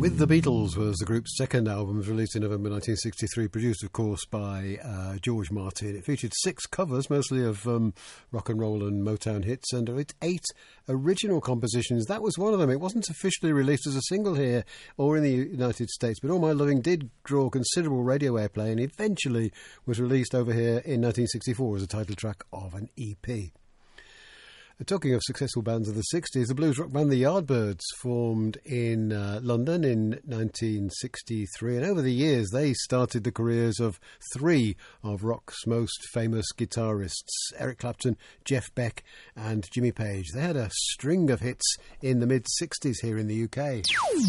With the Beatles was the group's second album, released in November 1963, produced, of course, by George Martin. It featured 6 covers, mostly of rock and roll and Motown hits, and its 8 original compositions. That was one of them. It wasn't officially released as a single here or in the United States, but All My Loving did draw considerable radio airplay and eventually was released over here in 1964 as a title track of an EP. Talking of successful bands of the 60s, the blues rock band The Yardbirds formed in London in 1963, and over the years they started the careers of 3 of rock's most famous guitarists, Eric Clapton, Jeff Beck and Jimmy Page. They had a string of hits in the mid-60s here in the UK.